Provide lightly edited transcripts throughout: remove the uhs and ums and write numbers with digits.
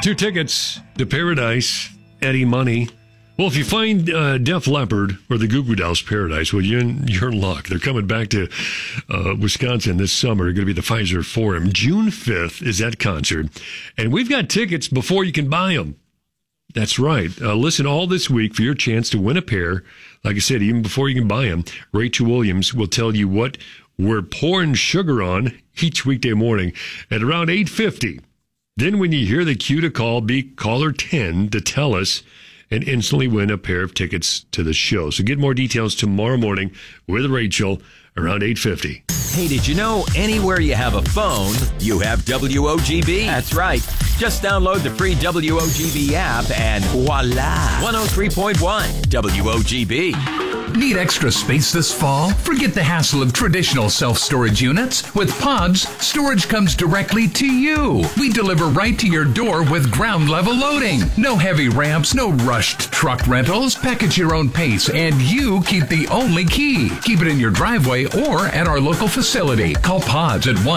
2 tickets to Paradise, Eddie Money. Well, if you find Def Leppard or the Goo Goo Dolls Paradise, well, you're in luck. They're coming back to Wisconsin this summer. They're going to be the Pfizer Forum. June 5th is that concert. And we've got tickets before you can buy them. That's right. Listen all this week for your chance to win a pair. Like I said, even before you can buy them, Rachel Williams will tell you what we're pouring sugar on each weekday morning at around 8:50. Then when you hear the cue to call, be caller 10 to tell us and instantly win a pair of tickets to the show. So get more details tomorrow morning with Rachel around 8:50. Hey, did you know anywhere you have a phone, you have WOGB? That's right. Just download the free WOGB app and voila, 103.1 WOGB. Need extra space this fall? Forget the hassle of traditional self-storage units. With Pods, storage comes directly to you. We deliver right to your door with ground-level loading. No heavy ramps, no rushed truck rentals. Package your own pace, and you keep the only key. Keep it in your driveway or at our local facility. Call Pods at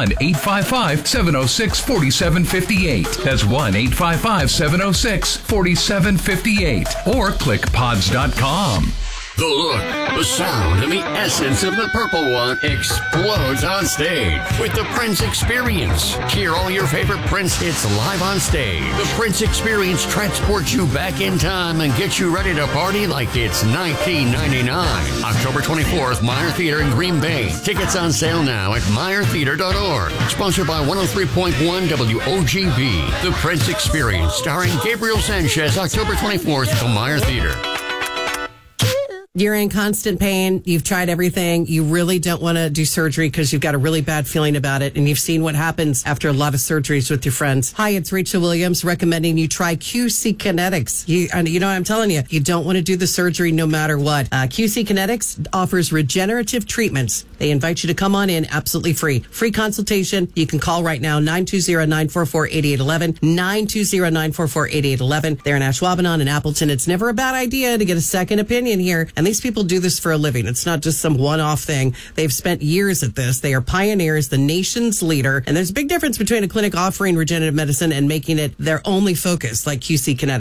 1-855-706-4758. That's 1-855-706-4758. Or click pods.com. The look, the sound, and the essence of the Purple One explodes on stage with the Prince Experience. Hear all your favorite Prince hits live on stage. The Prince Experience transports you back in time and gets you ready to party like it's 1999. October 24th, Meyer Theater in Green Bay. Tickets on sale now at meyertheater.org. Sponsored by 103.1 WOGB. The Prince Experience, starring Gabriel Sanchez, October 24th at the Meyer Theater. You're in constant pain. You've tried everything. You really don't want to do surgery because you've got a really bad feeling about it. And you've seen what happens after a lot of surgeries with your friends. Hi, it's Rachel Williams recommending you try QC Kinetics. You know, I'm telling you, you don't want to do the surgery no matter what. QC Kinetics offers regenerative treatments. They invite you to come on in absolutely free. Free consultation. You can call right now, 920-944-8811, 920-944-8811. They're in Ashwaubenon and Appleton. It's never a bad idea to get a second opinion here. And these people do this for a living. It's not just some one-off thing. They've spent years at this. They are pioneers, the nation's leader. And there's a big difference between a clinic offering regenerative medicine and making it their only focus, like QC Kinetics.